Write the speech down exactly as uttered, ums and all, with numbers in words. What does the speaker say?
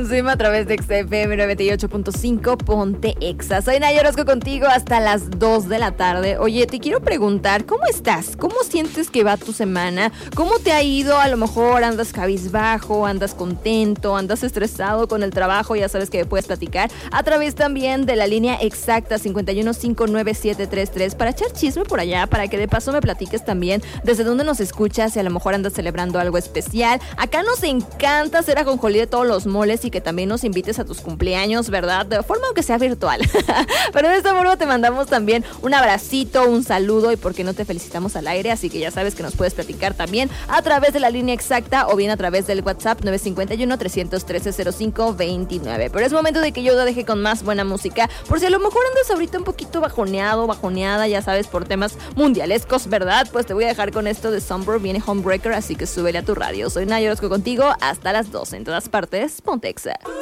Encima a través de X F M noventa y ocho punto cinco, ponte Exa. Soy Naya Orozco contigo hasta las dos de la tarde. Oye, te quiero preguntar, ¿cómo estás? ¿Cómo sientes que va tu semana? ¿Cómo te ha ido? A lo mejor andas cabizbajo, andas contento, andas estresado con el trabajo. Ya sabes que me puedes platicar a través también de la línea exacta cincuenta y uno cinco nueve siete tres tres para echar chisme por allá, para que de paso me platiques también desde dónde nos escuchas y a lo mejor andas celebrando algo especial. Acá nos encanta hacer ajonjolí de todos los moles y que también nos invites a tus cumpleaños, ¿verdad? De forma aunque sea virtual. Pero de esta forma te mandamos también un abracito, un saludo y por qué no te felicitamos al aire, así que ya sabes que nos puedes platicar también a través de la línea exacta o bien a través del WhatsApp nueve cinco uno, tres uno tres, cero cinco dos nueve. Pero es momento de que yo te deje con más buena música, por si a lo mejor andas ahorita un poquito bajoneado, bajoneada, ya sabes, por temas mundialescos, ¿verdad? Pues te voy a dejar con esto de Somber, viene Homebreaker, así que súbele a tu radio. Soy Naya Orozco contigo hasta las doce en todas partes, ponte Exa.